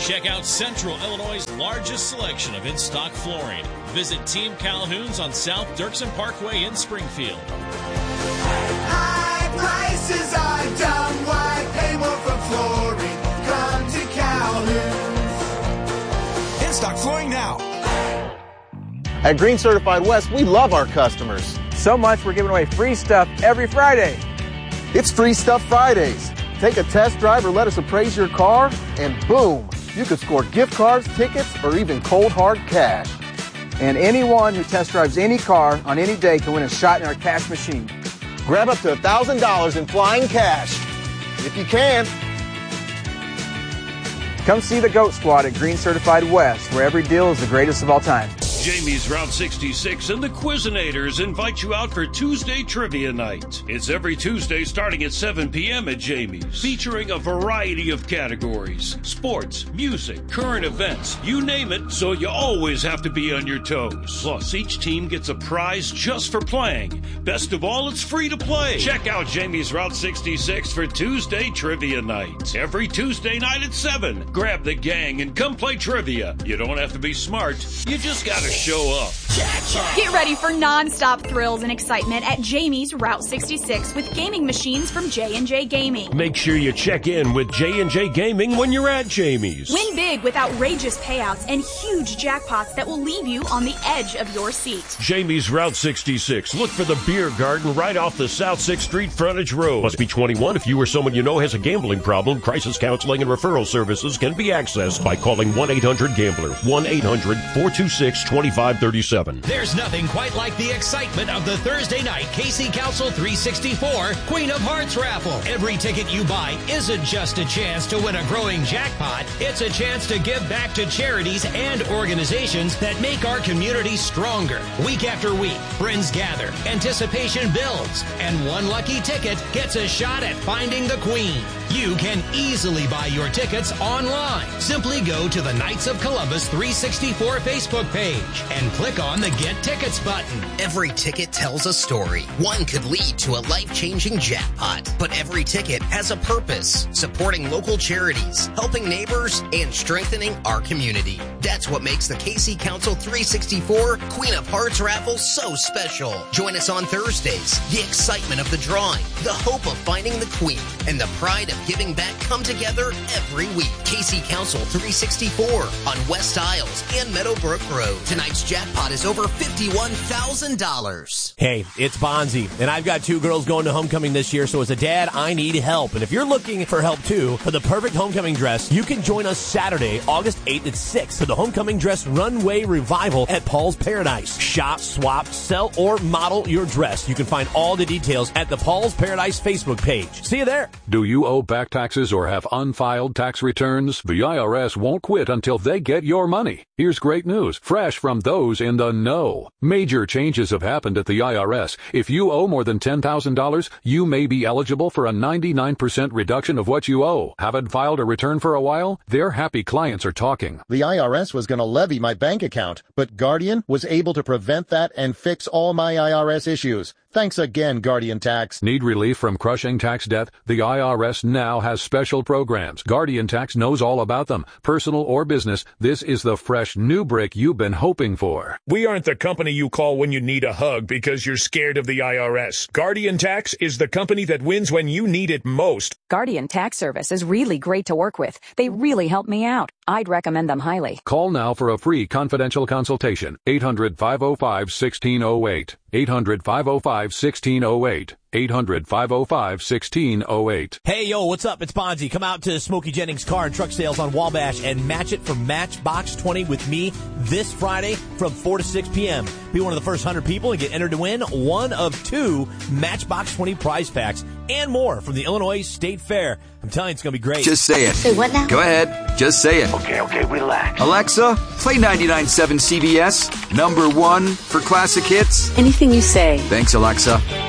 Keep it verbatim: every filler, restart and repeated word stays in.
Check out Central Illinois' largest selection of in-stock flooring. Visit Team Calhoun's on South Dirksen Parkway in Springfield. High prices are dumb. Why pay more for flooring? Come to Calhoun's. In-stock flooring now. At Green Certified West, we love our customers. So much we're giving away free stuff every Friday. It's Free Stuff Fridays. Take a test drive or let us appraise your car, and boom, you could score gift cards, tickets, or even cold hard cash. And anyone who test drives any car on any day can win a shot in our cash machine. Grab up to one thousand dollars in flying cash, if you can. Come see the GOAT Squad at Green Certified West, where every deal is the greatest of all time. Jamie's Route sixty-six and the Quizinators invite you out for Tuesday Trivia Night. It's every Tuesday starting at seven p.m. at Jamie's, featuring a variety of categories: sports, music, current events, you name it, so you always have to be on your toes. Plus, each team gets a prize just for playing. Best of all, it's free to play. Check out Jamie's Route sixty-six for Tuesday Trivia Night. Every Tuesday night at seven. Grab the gang and come play trivia. You don't have to be smart. You just gotta show up. Get ready for non-stop thrills and excitement at Jamie's Route sixty-six with gaming machines from J and J Gaming. Make sure you check in with J and J Gaming when you're at Jamie's. Win big with outrageous payouts and huge jackpots that will leave you on the edge of your seat. Jamie's Route sixty-six. Look for the beer garden right off the South sixth Street frontage road. Must be twenty-one. If you or someone you know has a gambling problem, crisis counseling and referral services can be accessed by calling one eight hundred gambler. one eight hundred four two six two five three seven. There's nothing quite like the excitement of the Thursday night K C Council three sixty-four Queen of Hearts raffle. Every ticket you buy isn't just a chance to win a growing jackpot. It's a chance to give back to charities and organizations that make our community stronger. Week after week, friends gather, anticipation builds, and one lucky ticket gets a shot at finding the Queen. You can easily buy your tickets online. Simply go to the Knights of Columbus three sixty-four Facebook page and click on the Get Tickets button. Every ticket tells a story. One could lead to a life-changing jackpot, but every ticket has a purpose: supporting local charities, helping neighbors, and strengthening our community. That's what makes the K C Council three sixty-four Queen of Hearts raffle so special. Join us on Thursdays. The excitement of the drawing, the hope of finding the Queen, and the pride of giving back come together every week. K C Council three sixty-four on West Isles and Meadowbrook Road. Tonight's jackpot is over fifty-one thousand dollars. Hey, it's Bonzi, and I've got two girls going to homecoming this year, so as a dad, I need help. And if you're looking for help, too, for the perfect homecoming dress, you can join us Saturday, August eighth at six for the Homecoming Dress Runway Revival at Paul's Paradise. Shop, swap, sell, or model your dress. You can find all the details at the Paul's Paradise Facebook page. See you there. Do you owe back taxes or have unfiled tax returns? The I R S won't quit until they get your money. Here's great news, fresh from those in the know. Major changes have happened at the I R S. If you owe more than ten thousand dollars, you may be eligible for a ninety-nine percent reduction of what you owe. Haven't filed a return for a while? Their happy clients are talking. The I R S was going to levy my bank account, but Guardian was able to prevent that and fix all my I R S issues. Thanks again, Guardian Tax. Need relief from crushing tax debt? The I R S now has special programs. Guardian Tax knows all about them. Personal or business, this is the fresh new brick you've been hoping for. We aren't the company you call when you need a hug because you're scared of the I R S. Guardian Tax is the company that wins when you need it most. Guardian Tax Service is really great to work with. They really helped me out. I'd recommend them highly. Call now for a free confidential consultation. eight hundred five oh five one six oh eight. eight hundred five oh five one six oh eight. eight hundred five oh five one six oh eight. Hey, yo, what's up? It's Bonzi. Come out to Smokey Jennings Car and Truck Sales on Wabash and match it for Matchbox twenty with me this Friday from four to six p.m. Be one of the first one hundred people and get entered to win one of two Matchbox twenty prize packs and more from the Illinois State Fair. I'm telling you, it's going to be great. Just say it. Say what now? Go ahead. Just say it. Okay, okay, relax. Alexa, play ninety-nine point seven C B S. Number one for classic hits. Anything you say. Thanks, Alexa.